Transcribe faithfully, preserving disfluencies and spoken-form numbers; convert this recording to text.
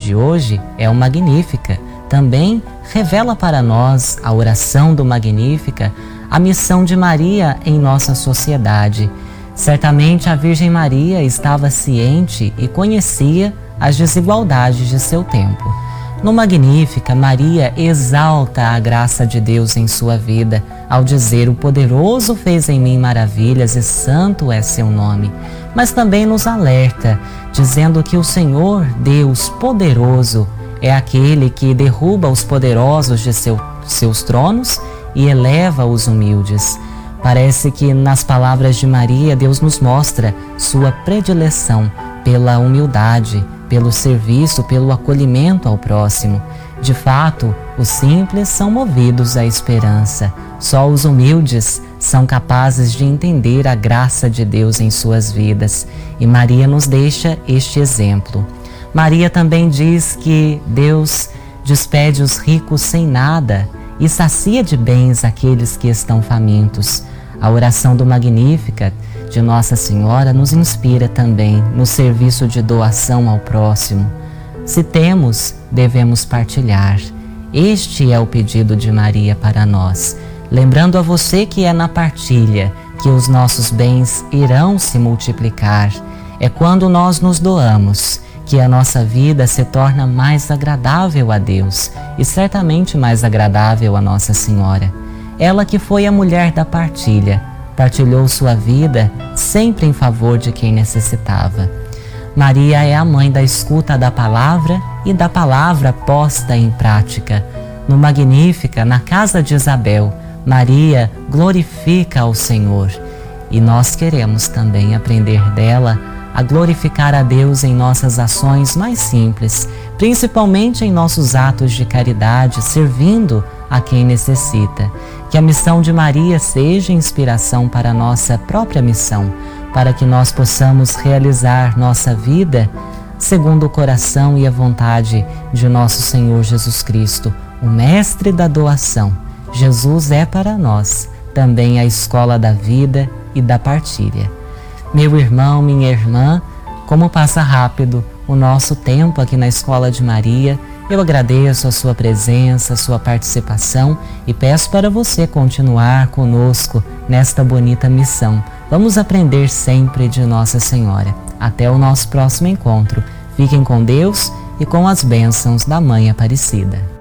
de hoje é o Magnífica. Também revela para nós a oração do Magnífica, a missão de Maria em nossa sociedade. Certamente a Virgem Maria estava ciente e conhecia as desigualdades de seu tempo. No Magnífica, Maria exalta a graça de Deus em sua vida, ao dizer: o poderoso fez em mim maravilhas e santo é seu nome. Mas também nos alerta, dizendo que o Senhor, Deus poderoso, é aquele que derruba os poderosos de seu, seus tronos e eleva os humildes. Parece que nas palavras de Maria, Deus nos mostra sua predileção pela humildade, pelo serviço, pelo acolhimento ao próximo. De fato, os simples são movidos à esperança. Só os humildes são capazes de entender a graça de Deus em suas vidas. E Maria nos deixa este exemplo. Maria também diz que Deus despede os ricos sem nada e sacia de bens aqueles que estão famintos. A oração do Magnífica de Nossa Senhora nos inspira também no serviço de doação ao próximo. Se temos, devemos partilhar. Este é o pedido de Maria para nós, lembrando a você que é na partilha que os nossos bens irão se multiplicar. É quando nós nos doamos que a nossa vida se torna mais agradável a Deus e certamente mais agradável a Nossa Senhora. Ela que foi a mulher da partilha, partilhou sua vida sempre em favor de quem necessitava. Maria é a mãe da escuta da palavra e da palavra posta em prática. No Magnífica, na casa de Isabel, Maria glorifica ao Senhor. E nós queremos também aprender dela a glorificar a Deus em nossas ações mais simples, principalmente em nossos atos de caridade, servindo a quem necessita. Que a missão de Maria seja inspiração para a nossa própria missão, para que nós possamos realizar nossa vida segundo o coração e a vontade de nosso Senhor Jesus Cristo, o Mestre da doação. Jesus é para nós também a escola da vida e da partilha. Meu irmão, minha irmã, como passa rápido o nosso tempo aqui na Escola de Maria. Eu agradeço a sua presença, a sua participação e peço para você continuar conosco nesta bonita missão. Vamos aprender sempre de Nossa Senhora. Até o nosso próximo encontro. Fiquem com Deus e com as bênçãos da Mãe Aparecida.